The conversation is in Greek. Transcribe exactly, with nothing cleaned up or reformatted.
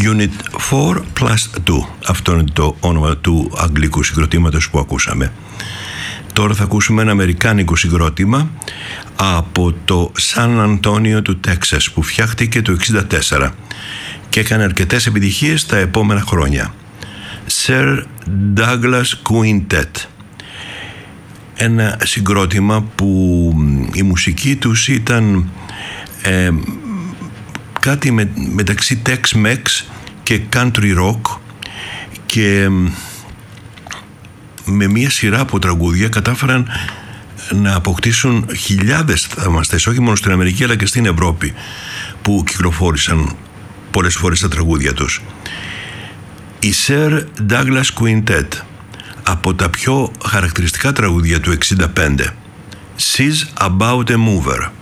Unit φορ πλας δύο. Αυτό είναι το όνομα του αγγλικού συγκροτήματος που ακούσαμε. Τώρα θα ακούσουμε ένα αμερικάνικο συγκρότημα από το Σαν Αντώνιο του Τέξας, που φτιάχτηκε το εξήντα τέσσερα και έκανε αρκετές επιτυχίες τα επόμενα χρόνια. Sir Douglas Quintet. Ένα συγκρότημα που η μουσική τους ήταν ε, κάτι με, μεταξύ Tex-Mex και Country Rock, και με μια σειρά από τραγούδια κατάφεραν να αποκτήσουν χιλιάδες θαυμαστές, όχι μόνο στην Αμερική αλλά και στην Ευρώπη, που κυκλοφόρησαν πολλές φορές τα τραγούδια τους. Η Sir Douglas Quintet, από τα πιο χαρακτηριστικά τραγούδια του εξήντα πέντε, She's About a Mover.